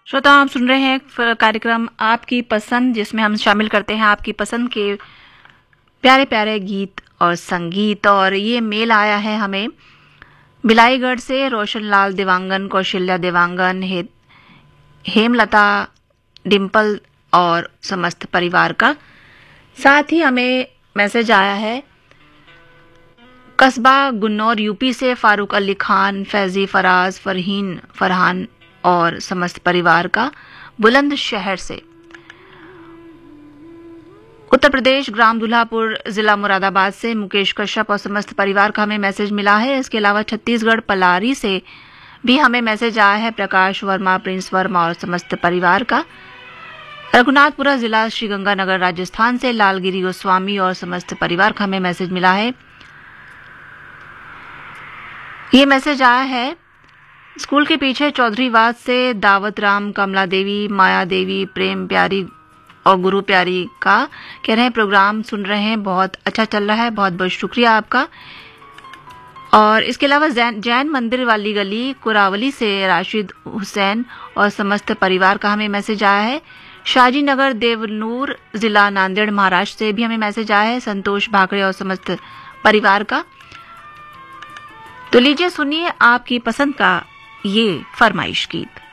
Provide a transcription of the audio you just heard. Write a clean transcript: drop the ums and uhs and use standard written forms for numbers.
श्रोता, आप सुन रहे हैं कार्यक्रम आपकी पसंद, जिसमें हम शामिल करते हैं आपकी पसंद के प्यारे प्यारे गीत और संगीत। और ये मेल आया है हमें बिलाईगढ़ से रोशन लाल देवांगन, कौशल्या देवांगन, हेमलता, डिम्पल और समस्त परिवार का। साथ ही हमें मैसेज आया है कस्बा गुन्नौर यूपी से फारूक अली खान, फैजी, फराज, फरहान और समस्त परिवार का। बुलंदशहर से उत्तर प्रदेश, ग्राम दुल्हापुर, जिला मुरादाबाद से मुकेश कश्यप और समस्त परिवार का हमें मैसेज मिला है। इसके अलावा छत्तीसगढ़ पलारी से भी हमें मैसेज आया है प्रकाश वर्मा, प्रिंस वर्मा और समस्त परिवार का। रघुनाथपुरा जिला श्रीगंगानगर राजस्थान से लालगिरी गोस्वामी और समस्त परिवार का हमें मैसेज मिला है। ये मैसेज आया है स्कूल के पीछे चौधरीवाद से दावत राम, कमला देवी, माया देवी, प्रेम प्यारी और गुरु प्यारी का। कह रहे हैं प्रोग्राम सुन रहे हैं, बहुत अच्छा चल रहा है, बहुत बहुत शुक्रिया आपका। और इसके अलावा जैन मंदिर वाली गली कुरावली से राशिद हुसैन और समस्त परिवार का हमें मैसेज आया है। शाजी नगर देवनूर, जिला नांदेड़, महाराष्ट्र से भी हमें मैसेज आया है संतोष भाकरे और समस्त परिवार का। तो लीजिए सुनिए आपकी पसंद का ये फरमाइश गीत।